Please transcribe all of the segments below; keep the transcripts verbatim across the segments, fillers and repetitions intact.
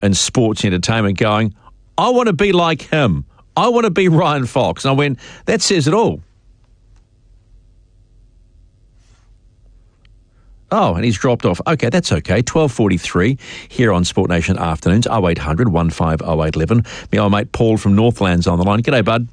in sports entertainment going, I want to be like him. I want to be Ryan Fox. And I went, that says it all. Oh, and he's dropped off. Okay, that's okay. twelve forty-three here on Sport Nation Afternoons, oh eight hundred, one five oh eight eleven. My old mate Paul from Northlands on the line. G'day, bud.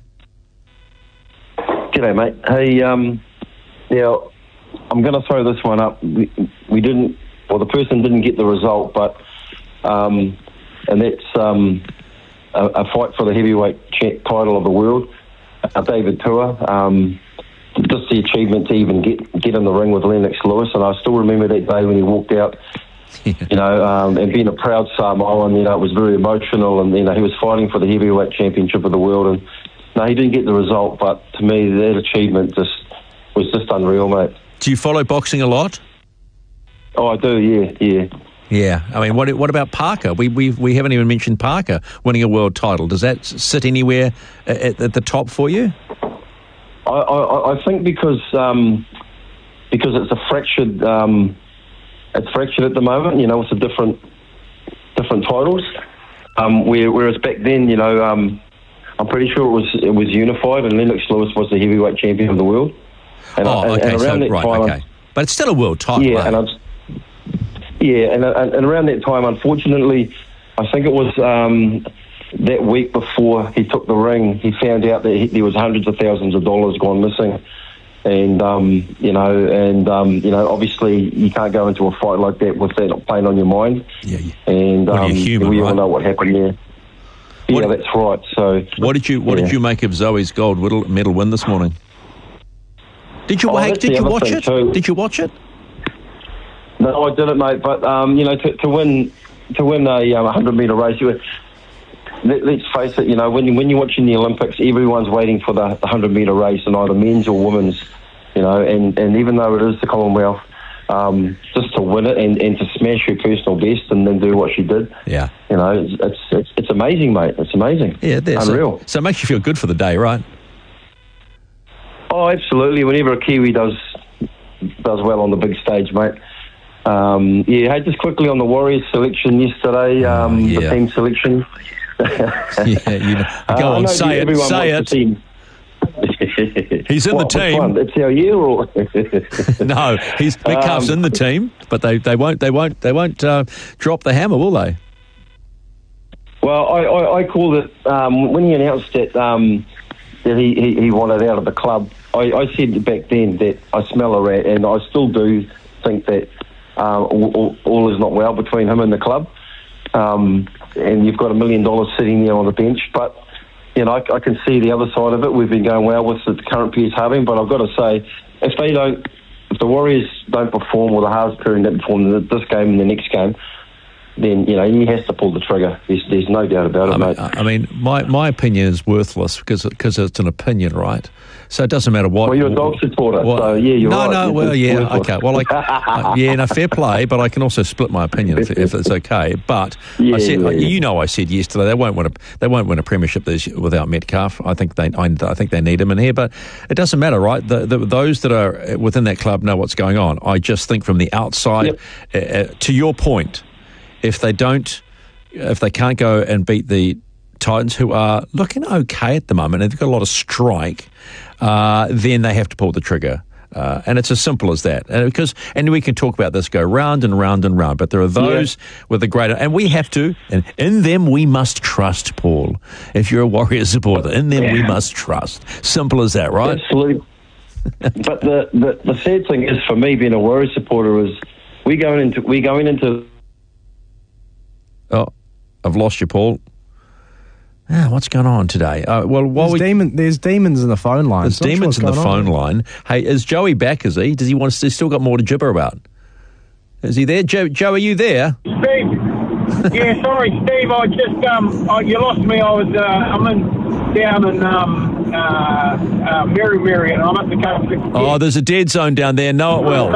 G'day, mate. Hey, um, now, I'm going to throw this one up. We, we didn't, well, the person didn't get the result, but, um, and that's um, a, a fight for the heavyweight cha- title of the world. Uh, David Tua, um, just the achievement to even get get in the ring with Lennox Lewis, and I still remember that day when he walked out, yeah. you know, um, and being a proud Samoan, you know, it was very emotional, and, you know, he was fighting for the heavyweight championship of the world, and, no, he didn't get the result, but to me, that achievement just was just unreal, mate. Do you follow boxing a lot? Oh, I do, yeah, yeah. Yeah, I mean, what what about Parker? We we we haven't even mentioned Parker winning a world title. Does that sit anywhere at, at the top for you? I, I, I think because um, because it's a fractured um, it's fractured at the moment. You know, it's a different different titles. Um, where, whereas back then, you know, um, I'm pretty sure it was it was unified, and Lennox Lewis was the heavyweight champion of the world. And, oh, and, okay, and around so, that right, time, okay, but it's still a world title. Yeah, eh? and I was, yeah, and, and and around that time, unfortunately, I think it was. Um, That week before he took the ring, he found out that he, there was hundreds of thousands of dollars gone missing, and um, you know, and um, you know, obviously you can't go into a fight like that with that playing on your mind. Yeah, yeah. And well, um, human, we all right? know what happened there. What, yeah, that's right. So, what did you what yeah. did you make of Zoe's gold medal win this morning? Did you oh, hey, did you watch it? Too. Did you watch it? No, I didn't, mate. But um, you know, to, to win to win a um, hundred metre race, you. Let, let's face it, you know, when, you, when you're watching the Olympics, everyone's waiting for the, the hundred-metre race, in either men's or women's, you know, and, and even though it is the Commonwealth, um, just to win it and, and to smash her personal best and then do what she did, yeah, you know, it's it's, it's, it's amazing, mate. It's amazing. Yeah, that's unreal. So, so it makes you feel good for the day, right? Oh, absolutely. Whenever a Kiwi does does well on the big stage, mate. Um, yeah, hey, just quickly on the Warriors selection yesterday, um, oh, yeah. the team selection. yeah, you know. Go uh, on, say it, say it. He's in what, the team. It's our year, or no? He's Metcalf's um, in the team, but they, they won't they won't they won't uh, drop the hammer, will they? Well, I, I, I called it um, when he announced that um, that he, he, he wanted out of the club. I, I said back then that I smell a rat, and I still do think that uh, all, all, all is not well between him and the club. Um, and you've got a million dollars sitting there on the bench. But, you know, I, I can see the other side of it. We've been going well with the current Piers Harding, but I've got to say, if they don't, if the Warriors don't perform, or the Haas-Perry don't perform in this game and the next game, then, you know, he has to pull the trigger. There's, there's no doubt about it, I mean, mate. I mean, my, my opinion is worthless because because it's an opinion, right? So it doesn't matter what... Well, you're a dog supporter, what, so, yeah, you're no, right. No, no, well, yeah, worthless. okay. Well, like, uh, yeah, no, fair play, but I can also split my opinion if, if it's okay. But yeah, I said, yeah, yeah. you know, I said yesterday they won't win a they won't win a premiership this without Metcalf. I think they I, I think they need him in here, but it doesn't matter, right? The, the, those that are within that club know what's going on. I just think from the outside, yep. uh, to your point, if they don't, if they can't go and beat the Titans, who are looking okay at the moment, and they've got a lot of strike, uh, then they have to pull the trigger. Uh, and it's as simple as that. And because, and we can talk about this, go round and round and round, but there are those yeah. with the greater, and we have to, and in them we must trust, Paul. If you're a Warriors supporter, in them yeah. we must trust. Simple as that, right? Absolutely. But the, the, the sad thing is, for me, being a Warriors supporter, is we going into, we going into... Oh, I've lost you, Paul. Ah, what's going on today? Uh, well, while there's, we, demon, there's demons in the phone line. There's demons sure in the phone on. line. Hey, is Joey back, is he? Does he want to, he's still got more to gibber about? Is he there? Joe, Joe, are you there? Steve. Yeah, sorry, Steve. I just, um, I, you lost me. I was, uh, I'm in, down in, um, uh, uh, Mary Mary, and I'm at the Cape. Oh, there's a dead zone down there. Know it well.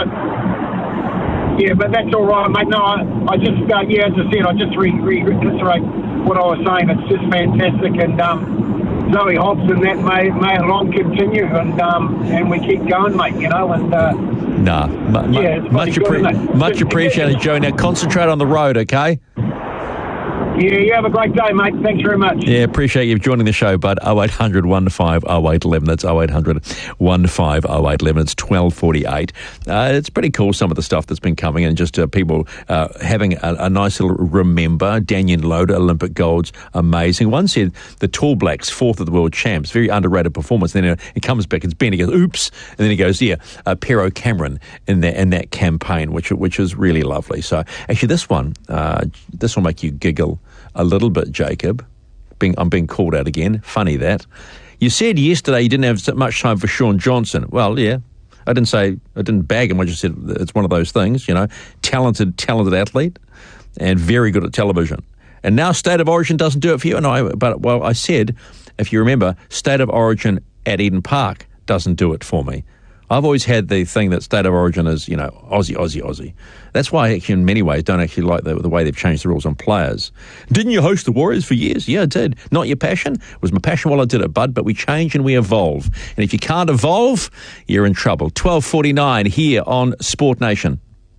Yeah, but that's all right, mate. No, I, I just, uh, yeah, as I said, I just re- re- reiterate what I was saying. It's just fantastic, and um, Zoe Hobson, that may may it long continue, and um, and we keep going, mate. You know, and uh, nah, mu- yeah, much, appre- good, much appreciated, Joe. Now concentrate on the road, okay? Yeah, you have a great day, mate. Thanks very much. Yeah, appreciate you joining the show, bud. oh eight hundred, one five oh eight one one. That's oh eight hundred, one five oh eight one one. It's twelve forty-eight. Uh, it's pretty cool, some of the stuff that's been coming, and just uh, people uh, having a, a nice little remember. Daniel Loader, Olympic golds, amazing. One said the Tall Blacks, fourth of the world champs, very underrated performance. Then he comes back, it's Ben, he goes, oops, and then he goes, yeah, uh, Pero Cameron in that in that campaign, which which is really lovely. So actually, this one, uh, this will make you giggle a little bit, Jacob. Being, I'm being called out again. Funny that. You said yesterday you didn't have so much time for Sean Johnson. Well, yeah. I didn't say, I didn't bag him. I just said it's one of those things, you know, talented, talented athlete and very good at television. And now State of Origin doesn't do it for you. And I, but, well, I said, if you remember, State of Origin at Eden Park doesn't do it for me. I've always had the thing that State of Origin is, you know, Aussie, Aussie, Aussie. That's why I actually, in many ways, don't actually like the, the way they've changed the rules on players. Didn't you host the Warriors for years? Yeah, I did. Not your passion? It was my passion while I did it, bud, but we change and we evolve. And if you can't evolve, you're in trouble. twelve forty-nine here on Sport Nation.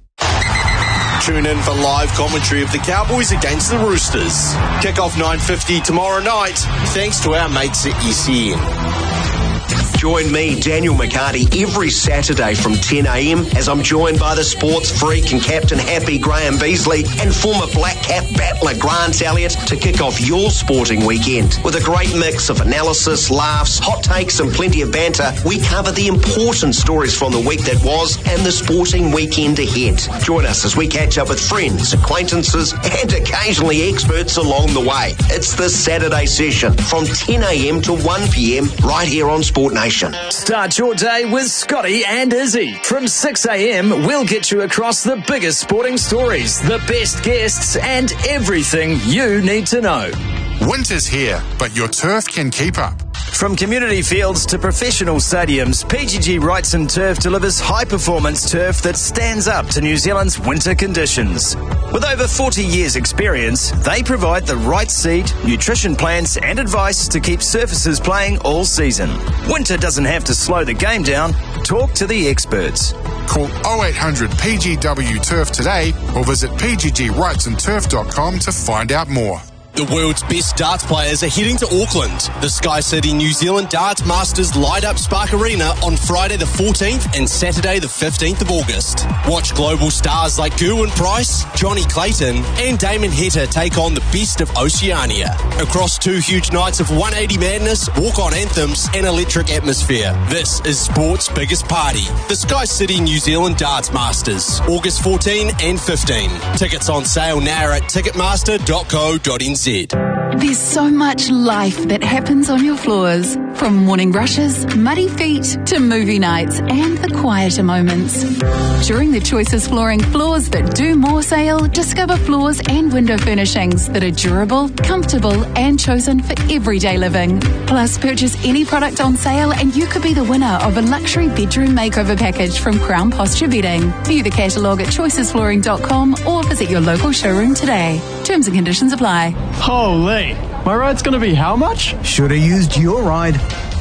Tune in for live commentary of the Cowboys against the Roosters. Kick-off nine fifty tomorrow night, thanks to our mates at E C N. Join me, Daniel McCarty, every Saturday from ten a.m. as I'm joined by the sports freak and captain happy Graham Beasley and former Black Cap battler Grant Elliott to kick off your sporting weekend. With a great mix of analysis, laughs, hot takes and plenty of banter, we cover the important stories from the week that was and the sporting weekend ahead. Join us as we catch up with friends, acquaintances and occasionally experts along the way. It's the Saturday session from ten a.m. to one p.m. right here on Sport Nation. Start your day with Scotty and Izzy. From six a.m, we'll get you across the biggest sporting stories, the best guests, and everything you need to know. Winter's here, but your turf can keep up. From community fields to professional stadiums, P G G Wrights and Turf delivers high-performance turf that stands up to New Zealand's winter conditions. With over forty years' experience, they provide the right seed, nutrition plans and advice to keep surfaces playing all season. Winter doesn't have to slow the game down. Talk to the experts. Call oh eight hundred P G W Turf today or visit p g g wrights and turf dot com to find out more. The world's best darts players are heading to Auckland. The Sky City New Zealand Darts Masters light up Spark Arena on Friday the fourteenth and Saturday the fifteenth of August. Watch global stars like Gerwyn Price, Johnny Clayton and Damon Heta take on the best of Oceania. Across two huge nights of one eighty madness, walk-on anthems and electric atmosphere. This is sport's biggest party. The Sky City New Zealand Darts Masters, August fourteenth and fifteenth. Tickets on sale now at ticketmaster dot co dot n z. There's so much life that happens on your floors. From morning rushes, muddy feet, to movie nights and the quieter moments. During the Choices Flooring Floors That Do More sale, discover floors and window furnishings that are durable, comfortable and chosen for everyday living. Plus, purchase any product on sale and you could be the winner of a luxury bedroom makeover package from Crown Posture Bedding. View the catalogue at choices flooring dot com or visit your local showroom today. Terms and conditions apply. Holy, my ride's going to be how much? Should have used Your Ride.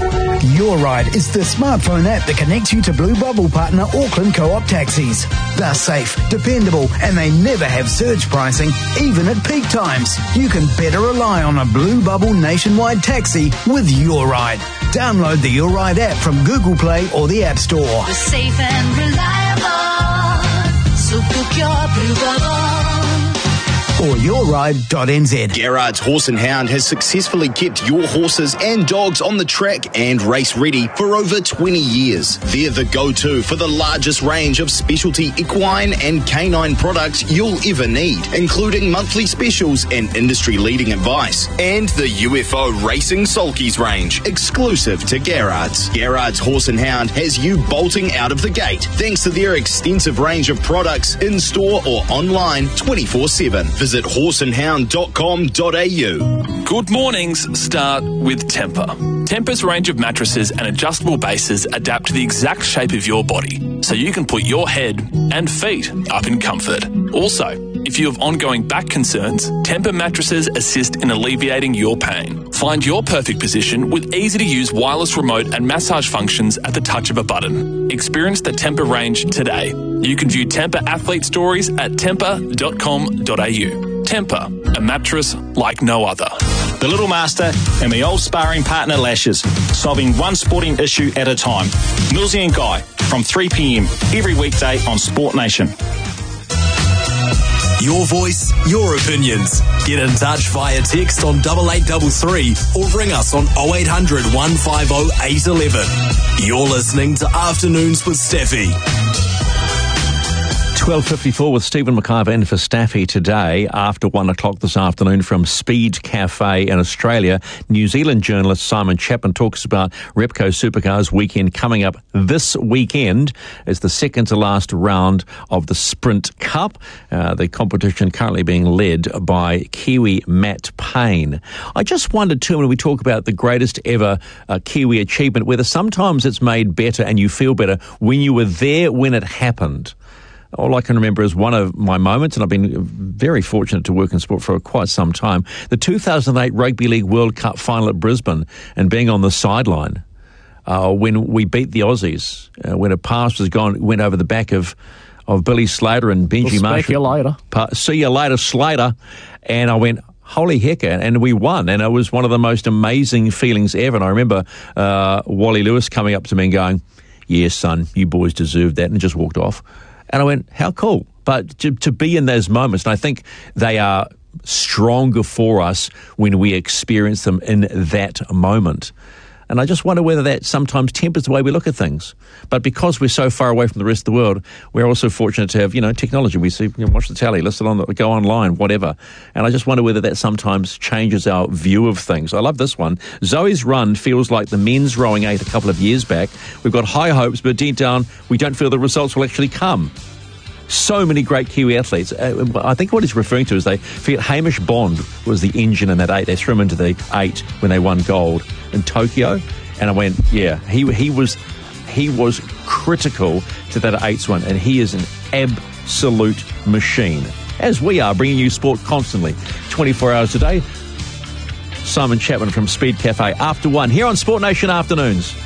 Your Ride is the smartphone app that connects you to Blue Bubble partner Auckland Co-op taxis. They're safe, dependable, and they never have surge pricing, even at peak times. You can better rely on a Blue Bubble nationwide taxi with Your Ride. Download the Your Ride app from Google Play or the App Store. We're safe and reliable, so book your Blue Bubble. Or your ride dot n z. Garrard's Horse and Hound has successfully kept your horses and dogs on the track and race ready for over twenty years. They're the go-to for the largest range of specialty equine and canine products you'll ever need, including monthly specials and industry-leading advice. And the U F O Racing Sulkies range, exclusive to Garrard's. Garrard's Horse and Hound has you bolting out of the gate, thanks to their extensive range of products in-store or online twenty-four seven. Visit horse and hound dot com dot a u. Good mornings start with Temper. Temper's range of mattresses and adjustable bases adapt to the exact shape of your body, so you can put your head and feet up in comfort. Also, if you have ongoing back concerns, Temper mattresses assist in alleviating your pain. Find your perfect position with easy-to-use wireless remote and massage functions at the touch of a button. Experience the Temper range today. You can view Temper athlete stories at temper dot com dot a u. Temper, a mattress like no other. The Little Master and my old sparring partner Lashes, solving one sporting issue at a time. Millsy and Guy from three p.m. every weekday on Sport Nation. Your voice, your opinions. Get in touch via text on double eight double three or ring us on oh eight hundred, one five oh, eight one one. You're listening to Afternoons with Staffy. twelve fifty-four with Stephen McIver in for Staffy today after one o'clock this afternoon from Speed Cafe in Australia. New Zealand journalist Simon Chapman talks about Repco Supercars weekend coming up this weekend. It's the second to last round of the Sprint Cup. Uh, the competition currently being led by Kiwi Matt Payne. I just wondered too when we talk about the greatest ever uh, Kiwi achievement, whether sometimes it's made better and you feel better when you were there when it happened. All I can remember is one of my moments, and I've been very fortunate to work in sport for quite some time, the two thousand eight Rugby League World Cup final at Brisbane and being on the sideline uh, when we beat the Aussies, uh, when a pass was gone, went over the back of, of Billy Slater and Benji we'll Marshall. See you later. Pa- see you later, Slater. And I went, holy heck, and we won. And it was one of the most amazing feelings ever. And I remember uh, Wally Lewis coming up to me and going, yes, son, you boys deserved that, and just walked off. And I went, how cool. But to, to be in those moments, and I think they are stronger for us when we experience them in that moment. And I just wonder whether that sometimes tempers the way we look at things. But because we're so far away from the rest of the world, we're also fortunate to have, you know, technology. We see, you know, watch the tally, listen on, the, go online, whatever. And I just wonder whether that sometimes changes our view of things. I love this one. Zoe's run feels like the men's rowing eight a couple of years back. We've got high hopes, but deep down, we don't feel the results will actually come. So many great Kiwi athletes. Uh, I think what he's referring to is they forget Hamish Bond was the engine in that eight. They threw him into the eight when they won gold in Tokyo. And I went, yeah, he he was he was critical to that eights one. And he is an absolute machine. As we are, bringing you sport constantly, twenty-four hours a day. Simon Chapman from Speed Cafe after one here on Sport Nation Afternoons.